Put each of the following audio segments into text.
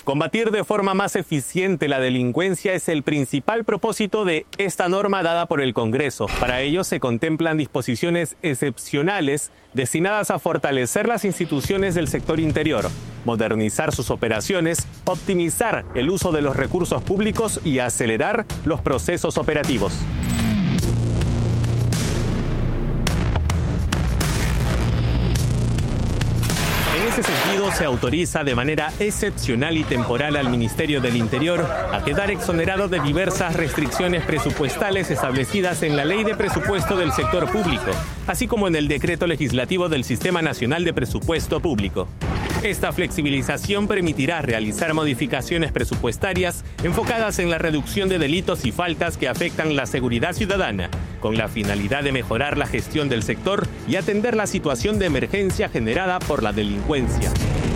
Combatir de forma más eficiente la delincuencia es el principal propósito de esta norma dada por el Congreso. Para ello se contemplan disposiciones excepcionales destinadas a fortalecer las instituciones del sector interior, modernizar sus operaciones, optimizar el uso de los recursos públicos y acelerar los procesos operativos. En ese sentido, se autoriza de manera excepcional y temporal al Ministerio del Interior a quedar exonerado de diversas restricciones presupuestales establecidas en la Ley de Presupuesto del Sector Público, así como en el Decreto Legislativo del Sistema Nacional de Presupuesto Público. Esta flexibilización permitirá realizar modificaciones presupuestarias enfocadas en la reducción de delitos y faltas que afectan la seguridad ciudadana, con la finalidad de mejorar la gestión del sector y atender la situación de emergencia generada por la delincuencia.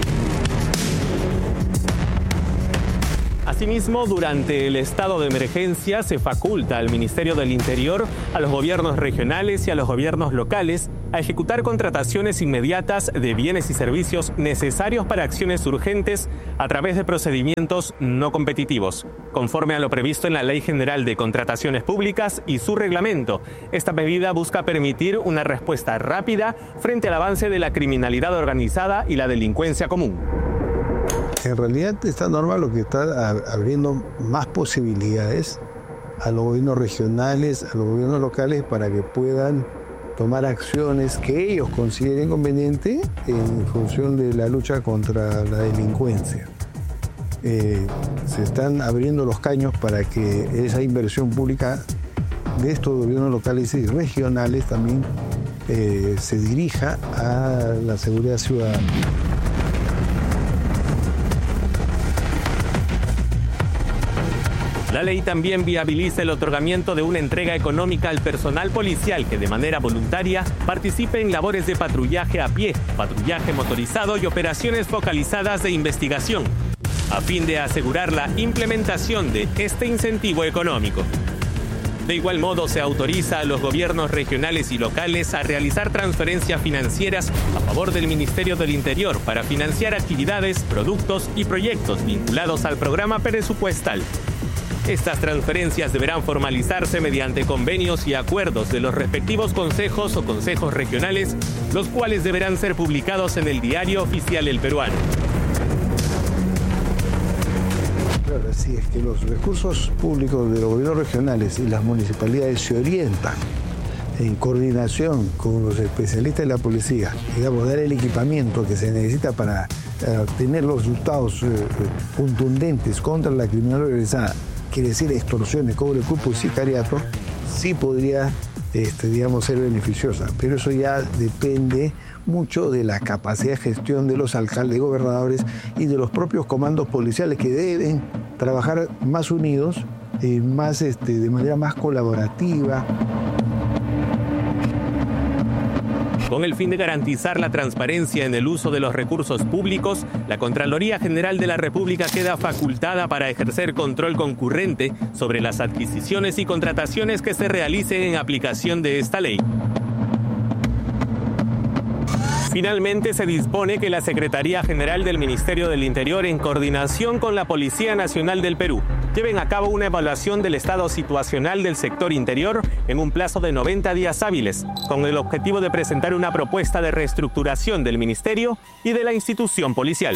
Asimismo, durante el estado de emergencia se faculta al Ministerio del Interior, a los gobiernos regionales y a los gobiernos locales a ejecutar contrataciones inmediatas de bienes y servicios necesarios para acciones urgentes a través de procedimientos no competitivos, conforme a lo previsto en la Ley General de Contrataciones Públicas y su reglamento. Esta medida busca permitir una respuesta rápida frente al avance de la criminalidad organizada y la delincuencia común. En realidad, esta norma lo que está abriendo más posibilidades a los gobiernos regionales, a los gobiernos locales, para que puedan tomar acciones que ellos consideren conveniente en función de la lucha contra la delincuencia. Se están abriendo los caños para que esa inversión pública de estos gobiernos locales y regionales también se dirija a la seguridad ciudadana. La ley también viabiliza el otorgamiento de una entrega económica al personal policial que de manera voluntaria participe en labores de patrullaje a pie, patrullaje motorizado y operaciones focalizadas de investigación, a fin de asegurar la implementación de este incentivo económico. De igual modo, se autoriza a los gobiernos regionales y locales a realizar transferencias financieras a favor del Ministerio del Interior para financiar actividades, productos y proyectos vinculados al programa presupuestal. Estas transferencias deberán formalizarse mediante convenios y acuerdos de los respectivos consejos o consejos regionales, los cuales deberán ser publicados en el Diario Oficial El Peruano. Claro, así es que los recursos públicos de los gobiernos regionales y las municipalidades se orientan en coordinación con los especialistas de la policía, digamos, dar el equipamiento que se necesita para tener los resultados contundentes contra la criminalidad organizada. Quiere decir extorsiones, cobro de cupo y sicariato, sí podría, ser beneficiosa. Pero eso ya depende mucho de la capacidad de gestión de los alcaldes, gobernadores y de los propios comandos policiales, que deben trabajar más unidos, de manera más colaborativa. Con el fin de garantizar la transparencia en el uso de los recursos públicos, la Contraloría General de la República queda facultada para ejercer control concurrente sobre las adquisiciones y contrataciones que se realicen en aplicación de esta ley. Finalmente, se dispone que la Secretaría General del Ministerio del Interior, en coordinación con la Policía Nacional del Perú, lleven a cabo una evaluación del estado situacional del sector interior en un plazo de 90 días hábiles, con el objetivo de presentar una propuesta de reestructuración del Ministerio y de la institución policial.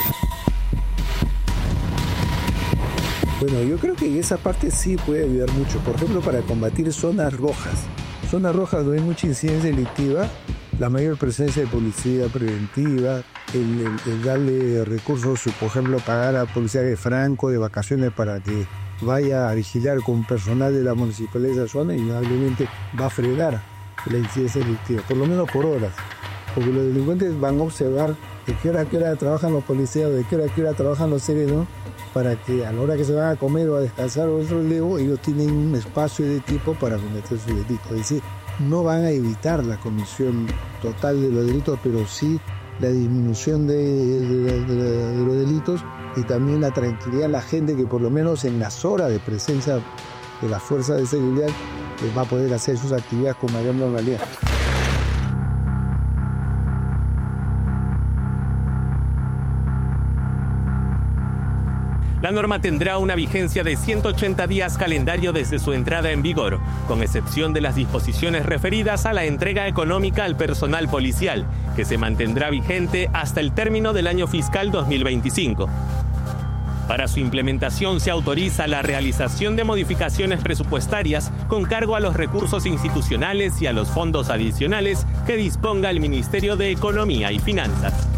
Bueno, yo creo que esa parte sí puede ayudar mucho, por ejemplo, para combatir zonas rojas donde hay mucha incidencia delictiva, la mayor presencia de policía preventiva, el darle recursos, por ejemplo, pagar a policía de franco, de vacaciones, para que vaya a vigilar con personal de la municipalidad de esa zona, indudablemente va a frenar la incidencia delictiva, por lo menos por horas, porque los delincuentes van a observar de qué hora trabajan los policías, de qué hora trabajan los serenos, para que a la hora que se van a comer o a descansar o el relevo, ellos tienen un espacio de tiempo para cometer su delito. Es decir, no van a evitar la comisión total de los delitos, pero sí la disminución de los delitos, y también la tranquilidad a la gente, que por lo menos en las horas de presencia de las fuerzas de seguridad va a poder hacer sus actividades con mayor normalidad. La norma tendrá una vigencia de 180 días calendario desde su entrada en vigor, con excepción de las disposiciones referidas a la entrega económica al personal policial, que se mantendrá vigente hasta el término del año fiscal 2025. Para su implementación se autoriza la realización de modificaciones presupuestarias con cargo a los recursos institucionales y a los fondos adicionales que disponga el Ministerio de Economía y Finanzas.